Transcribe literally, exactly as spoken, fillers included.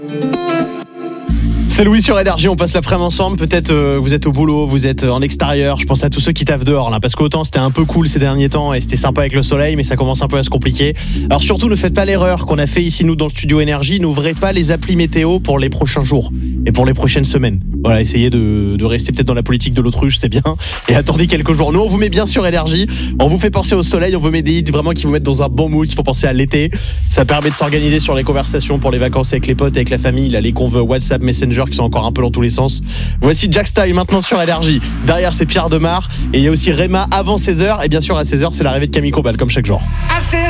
C'est Louis sur Énergie, on passe l'après-midi ensemble. Peut-être euh, vous êtes au boulot, vous êtes en extérieur. Je pense à tous ceux qui taffent dehors là, parce qu'autant c'était un peu cool ces derniers temps et c'était sympa avec le soleil, mais ça commence un peu à se compliquer. Alors surtout, ne faites pas l'erreur qu'on a fait ici nous dans le studio Énergie. N'ouvrez pas les applis météo pour les prochains jours et pour les prochaines semaines. Voilà, essayez de, de rester peut-être dans la politique de l'autruche, c'est bien. Et attendez quelques jours. Nous, on vous met bien sur Énergie. On vous fait penser au soleil, on vous met des hits vraiment qui vous mettent dans un bon mood, qui font penser à l'été. Ça permet de s'organiser sur les conversations pour les vacances avec les potes, avec la famille, là, les convois WhatsApp, Messenger qui sont encore un peu dans tous les sens. Voici Jack Style maintenant sur Énergie. Derrière, c'est Pierre Demar. Et il y a aussi Rema avant seize heures. Et bien sûr, à seize heures, c'est l'arrivée de Camille Combal, comme chaque jour.